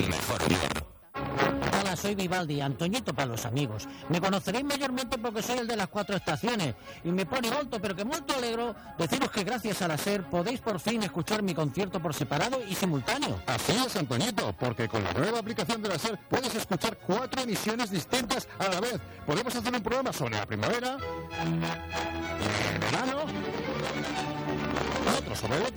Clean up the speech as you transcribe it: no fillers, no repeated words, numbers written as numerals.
mejor bien. Hola, soy Vivaldi, Antoñito para los amigos. Me conoceréis mayormente porque soy el de las 4 estaciones y me pone molto, pero que molto alegro deciros que gracias a la SER podéis por fin escuchar mi concierto por separado y simultáneo. Así es, Antoñito, porque con la nueva aplicación de la SER puedes escuchar 4 emisiones distintas a la vez. Podemos hacer un programa sobre la primavera, el verano, otro sobre el